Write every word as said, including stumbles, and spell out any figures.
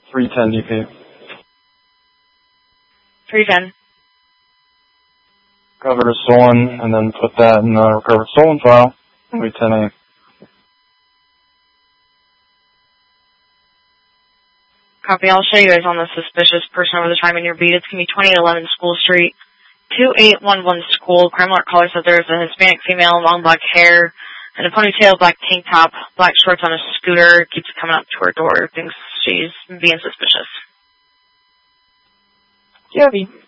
three ten D P. three ten. Recovered a stolen, and then put that in the recovered stolen file. three ten A. Copy. I'll show you guys on the suspicious person over the time in your beat. It's going to be twenty-eight eleven School Street, two eight one one School. Crime alert caller said there's a Hispanic female, long black hair, and a ponytail, black tank top, black shorts on a scooter. Keeps coming up to her door. Thinks she's being suspicious. Jovi.